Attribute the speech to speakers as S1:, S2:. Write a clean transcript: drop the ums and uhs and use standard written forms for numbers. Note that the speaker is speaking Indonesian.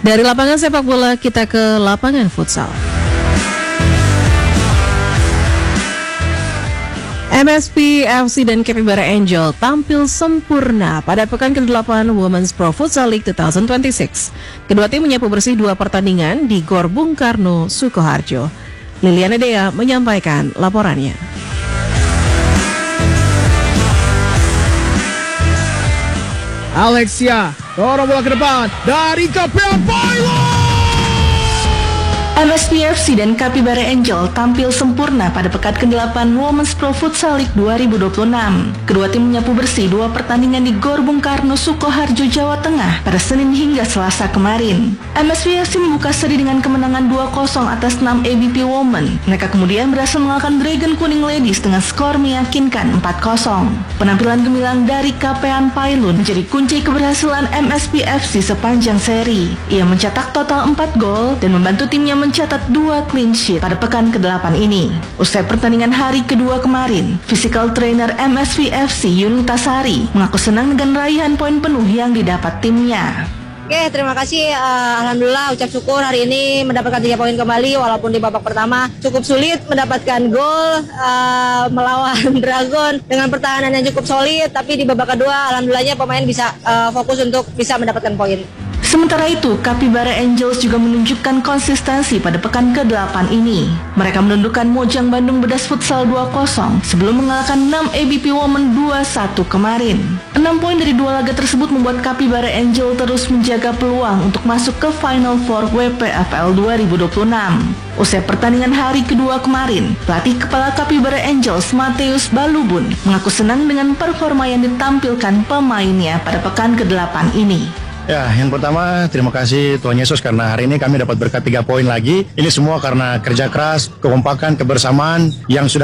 S1: Dari lapangan sepak bola kita ke lapangan futsal. MSP FC dan Capybara Angel tampil sempurna pada pekan ke-8 Women's Pro Futsal League 2026. Kedua tim menyapu bersih 2 pertandingan di Gor Bung Karno, Sukoharjo. Liliana Dea menyampaikan laporannya.
S2: Alexia, dorong bola ke depan dari KPA Pilot.
S3: MSP FC dan Capybara Angel tampil sempurna pada pekan ke-8 Women's Pro Futsal League 2026. Kedua tim menyapu bersih 2 pertandingan di Gor Bung Karno, Sukoharjo, Jawa Tengah pada Senin hingga Selasa kemarin. MSP FC membuka seri dengan kemenangan 2-0 atas 6 ABP Women. Mereka kemudian berhasil mengalahkan Dragon Kuning Ladies dengan skor meyakinkan 4-0. Penampilan gemilang dari KPA Pilot menjadi kunci keberhasilan MSP FC sepanjang seri. Ia mencetak total 4 gol dan membantu timnya mencatat 2 clean sheet pada pekan ke-8 ini. Usai pertandingan hari kedua kemarin, physical trainer MSP FC Yunita Sari mengaku senang dengan raihan poin penuh yang didapat timnya.
S4: Oke, terima kasih. Alhamdulillah, ucap syukur hari ini mendapatkan 3 poin kembali, walaupun di babak pertama cukup sulit mendapatkan gol melawan Dragon dengan pertahanan yang cukup solid, tapi di babak kedua alhamdulillahnya pemain bisa fokus untuk bisa mendapatkan poin.
S3: Sementara itu, Capybara Angels juga menunjukkan konsistensi pada pekan ke-8 ini. Mereka menundukkan Mojang Bandung Bedas Futsal 2-0 sebelum mengalahkan 6 ABP Women 2-1 kemarin. 6 poin dari 2 laga tersebut membuat Capybara Angel terus menjaga peluang untuk masuk ke Final Four WPFL 2026. Usai pertandingan hari kedua kemarin, pelatih kepala Capybara Angels Mateus Balubun mengaku senang dengan performa yang ditampilkan pemainnya pada pekan ke-8 ini.
S5: Ya, yang pertama terima kasih Tuhan Yesus karena hari ini kami dapat berkat 3 poin lagi. Ini semua karena kerja keras, kekompakan, kebersamaan yang sudah